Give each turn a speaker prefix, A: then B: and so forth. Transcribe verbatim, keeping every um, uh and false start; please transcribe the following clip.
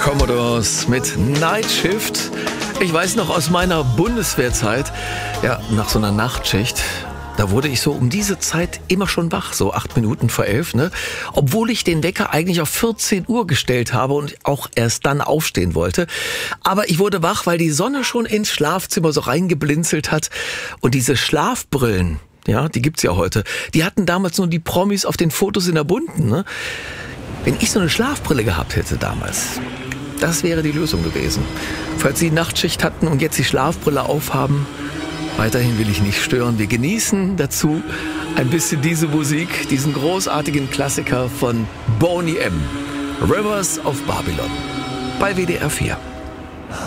A: Commodores mit Night Shift. Ich weiß noch aus meiner Bundeswehrzeit, ja, nach so einer Nachtschicht, da wurde ich so um diese Zeit immer schon wach, so acht Minuten vor elf, ne? Obwohl ich den Wecker eigentlich auf vierzehn Uhr gestellt habe und auch erst dann aufstehen wollte. Aber ich wurde wach, weil die Sonne schon ins Schlafzimmer so reingeblinzelt hat. Und diese Schlafbrillen, ja, die gibt's ja heute, die hatten damals nur die Promis auf den Fotos in der Bunten, ne? Wenn ich so eine Schlafbrille gehabt hätte damals, das wäre die Lösung gewesen. Falls Sie Nachtschicht hatten und jetzt die Schlafbrille aufhaben, weiterhin will ich nicht stören. Wir genießen dazu ein bisschen diese Musik, diesen großartigen Klassiker von Boney M. Rivers of Babylon bei W D R vier.